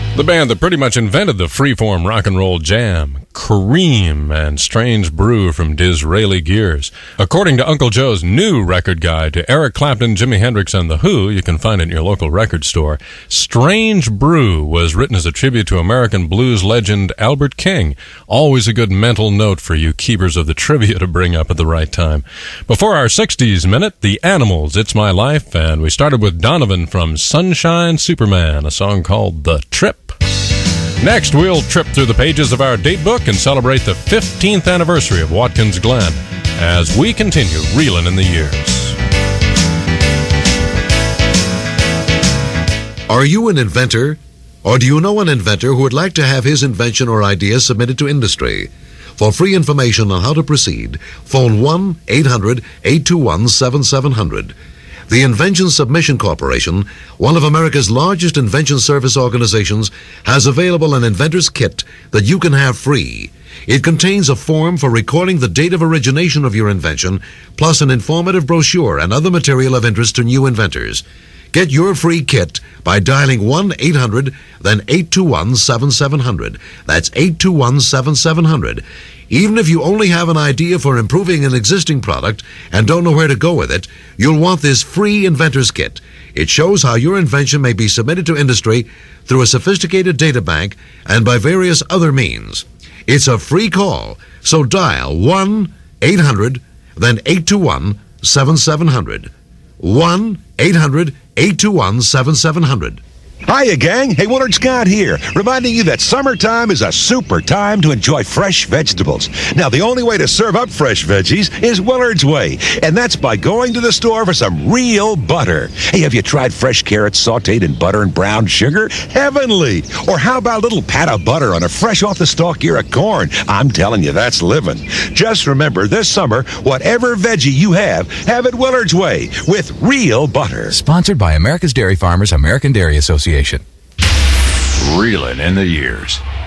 The band that pretty much invented the freeform rock and roll jam, Cream and Strange Brew from Disraeli Gears. According to Uncle Joe's new record guide to Eric Clapton, Jimi Hendrix, and The Who, you can find it in your local record store, Strange Brew was written as a tribute to American blues legend Albert King. Always a good mental note for you keepers of the trivia to bring up at the right time. Before our 60s Minute, The Animals, It's My Life, and we started with Donovan from Sunshine Superman, a song called The Trip. Next, we'll trip through the pages of our date book and celebrate the 15th anniversary of Watkins Glen as we continue reeling in the years. Are you an inventor? Or do you know an inventor who would like to have his invention or idea submitted to industry? For free information on how to proceed, phone 1-800-821-7700. The Invention Submission Corporation, one of America's largest invention service organizations, has available an inventor's kit that you can have free. It contains a form for recording the date of origination of your invention, plus an informative brochure and other material of interest to new inventors. Get your free kit by dialing 1-800-821-7700. That's 821-7700. Even if you only have an idea for improving an existing product and don't know where to go with it, you'll want this free inventor's kit. It shows how your invention may be submitted to industry through a sophisticated data bank and by various other means. It's a free call, so dial 1-800-821-7700. 1-800-821-7700. Hiya, gang. Hey, Willard Scott here, reminding you that summertime is a super time to enjoy fresh vegetables. Now, the only way to serve up fresh veggies is Willard's Way, and that's by going to the store for some real butter. Hey, have you tried fresh carrots sautéed in butter and brown sugar? Heavenly! Or how about a little pat of butter on a fresh off-the-stalk ear of corn? I'm telling you, that's living. Just remember, this summer, whatever veggie you have it Willard's Way with real butter. Sponsored by America's Dairy Farmers, American Dairy Association. Reeling in the years.